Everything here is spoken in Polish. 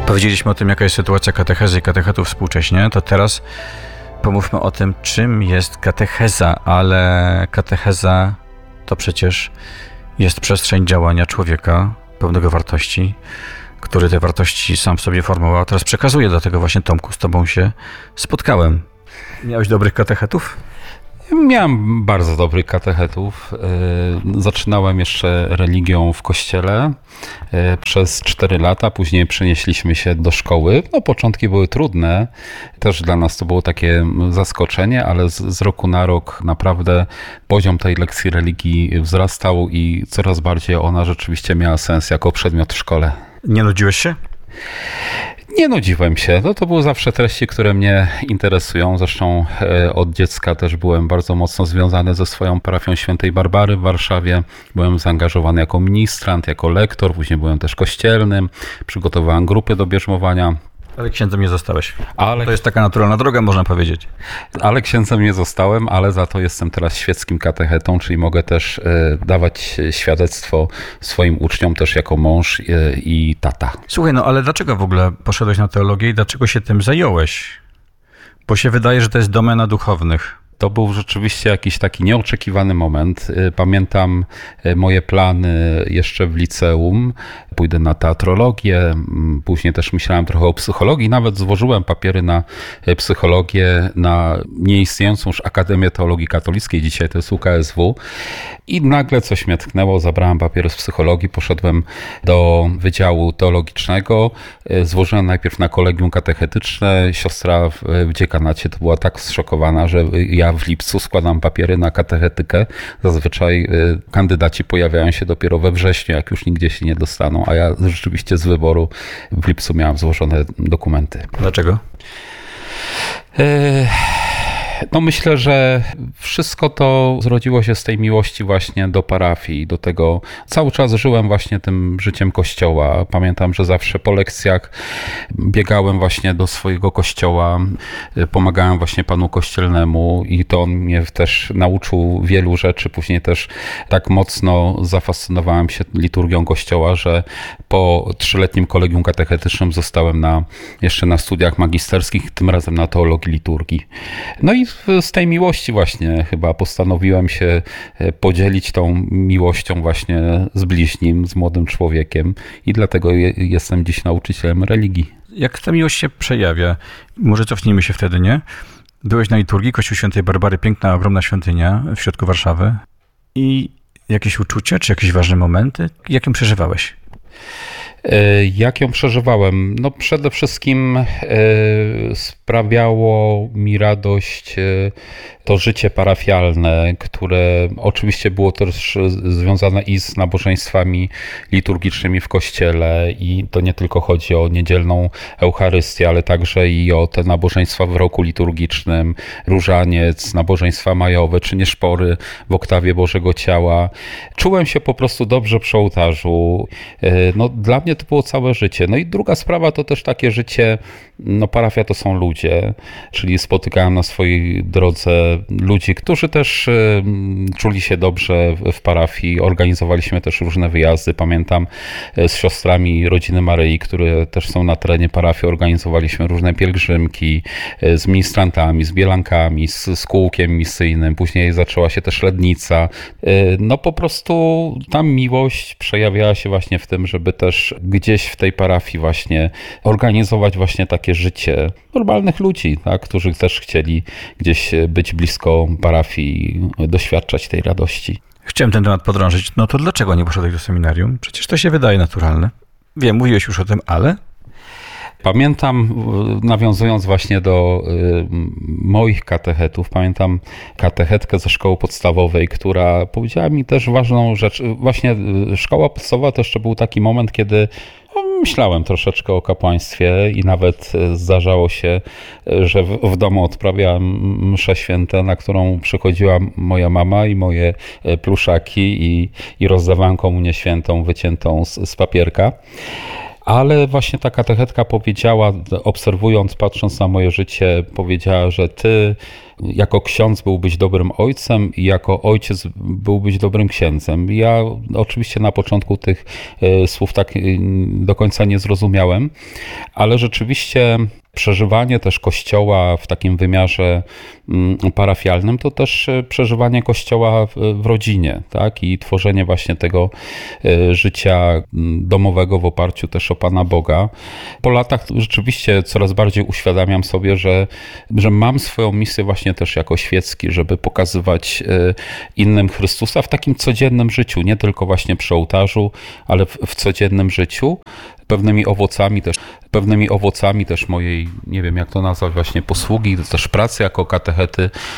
Powiedzieliśmy o tym, jaka jest sytuacja katechezy i katechetów współcześnie, to teraz pomówmy o tym, czym jest katecheza, ale katecheza to przecież jest przestrzeń działania człowieka pełnego wartości, który te wartości sam w sobie formułował, a teraz przekazuje. Dlatego właśnie, Tomku, z tobą się spotkałem. Miałeś dobrych katechetów? Miałem bardzo dobrych katechetów. Zaczynałem jeszcze religią w kościele przez 4 lata, później przenieśliśmy się do szkoły. No, początki były trudne, też dla nas to było takie zaskoczenie, ale z roku na rok naprawdę poziom tej lekcji religii wzrastał i coraz bardziej ona rzeczywiście miała sens jako przedmiot w szkole. Nie nudziłeś się? Nie nudziłem się. No, to były zawsze treści, które mnie interesują. Zresztą od dziecka też byłem bardzo mocno związany ze swoją parafią Świętej Barbary w Warszawie. Byłem zaangażowany jako ministrant, jako lektor, później byłem też kościelnym. Przygotowałem grupy do bierzmowania. Ale księdzem nie zostałeś. To jest taka naturalna droga, można powiedzieć. Ale księdzem nie zostałem, ale za to jestem teraz świeckim katechetą, czyli mogę też dawać świadectwo swoim uczniom też jako mąż i tata. Słuchaj, no ale dlaczego w ogóle poszedłeś na teologię i dlaczego się tym zająłeś? Bo się wydaje, że to jest domena duchownych. To był rzeczywiście jakiś taki nieoczekiwany moment. Pamiętam moje plany jeszcze w liceum. Pójdę na teatrologię, później też myślałem trochę o psychologii. Nawet złożyłem papiery na psychologię na nieistniejącą już Akademię Teologii Katolickiej. Dzisiaj to jest UKSW. I nagle coś mnie tknęło, zabrałem papiery z psychologii, poszedłem do Wydziału Teologicznego. Złożyłem najpierw na kolegium katechetyczne. Siostra w dziekanacie to była tak zszokowana, że ja w lipcu składam papiery na katechetykę. Zazwyczaj kandydaci pojawiają się dopiero we wrześniu, jak już nigdzie się nie dostaną, a ja rzeczywiście z wyboru w lipcu miałem złożone dokumenty. Dlaczego? No myślę, że wszystko to zrodziło się z tej miłości właśnie do parafii, do tego. Cały czas żyłem właśnie tym życiem kościoła. Pamiętam, że zawsze po lekcjach biegałem właśnie do swojego kościoła, pomagałem właśnie panu kościelnemu i to on mnie też nauczył wielu rzeczy. Później też tak mocno zafascynowałem się liturgią kościoła, że po 3-letnim kolegium katechetycznym zostałem jeszcze na studiach magisterskich, tym razem na teologii liturgii. No i z tej miłości właśnie chyba postanowiłem się podzielić tą miłością właśnie z bliźnim, z młodym człowiekiem i dlatego jestem dziś nauczycielem religii. Jak ta miłość się przejawia? Może cofnijmy się wtedy, nie? Byłeś na liturgii, Kościół Świętej Barbary, piękna, ogromna świątynia w środku Warszawy i jakieś uczucia, czy jakieś ważne momenty? Jak ją przeżywałeś? Jak ją przeżywałem? No przede wszystkim sprawiało mi radość to życie parafialne, które oczywiście było też związane i z nabożeństwami liturgicznymi w kościele i to nie tylko chodzi o niedzielną Eucharystię, ale także i o te nabożeństwa w roku liturgicznym, różaniec, nabożeństwa majowe czy nieszpory w oktawie Bożego Ciała. Czułem się po prostu dobrze przy ołtarzu. No, dla mnie to było całe życie. No i druga sprawa to też takie życie, no parafia to są ludzie, czyli spotykałem na swojej drodze ludzi, którzy też czuli się dobrze w parafii. Organizowaliśmy też różne wyjazdy. Pamiętam z siostrami Rodziny Maryi, które też są na terenie parafii, organizowaliśmy różne pielgrzymki z ministrantami, z bielankami, z kółkiem misyjnym. Później zaczęła się też Lednica. No po prostu ta miłość przejawiała się właśnie w tym, żeby też gdzieś w tej parafii właśnie organizować właśnie takie życie normalnych ludzi, tak, którzy też chcieli gdzieś być blisko parafii, doświadczać tej radości. Chciałem ten temat podrążyć. No to dlaczego nie poszedłeś do seminarium? Przecież to się wydaje naturalne. Wiem, mówiłeś już o tym, ale... Pamiętam, nawiązując właśnie do moich katechetów, pamiętam katechetkę ze szkoły podstawowej, która powiedziała mi też ważną rzecz. Właśnie szkoła podstawowa to jeszcze był taki moment, kiedy myślałem troszeczkę o kapłaństwie i nawet zdarzało się, że w domu odprawiałem mszę świętą, na którą przychodziła moja mama i moje pluszaki i rozdawałem komunię świętą wyciętą z papierka. Ale właśnie ta katechetka powiedziała, obserwując, patrząc na moje życie, powiedziała, że ty jako ksiądz byłbyś dobrym ojcem i jako ojciec byłbyś dobrym księdzem. Ja oczywiście na początku tych słów tak do końca nie zrozumiałem, ale rzeczywiście przeżywanie też Kościoła w takim wymiarze parafialnym to też przeżywanie Kościoła w rodzinie, tak? I tworzenie właśnie tego życia domowego w oparciu też o Pana Boga. Po latach rzeczywiście coraz bardziej uświadamiam sobie, że mam swoją misję właśnie też jako świecki, żeby pokazywać innym Chrystusa w takim codziennym życiu, nie tylko właśnie przy ołtarzu, ale w codziennym życiu. Pewnymi owocami też mojej, nie wiem jak to nazwać, właśnie posługi, też pracy jako katechety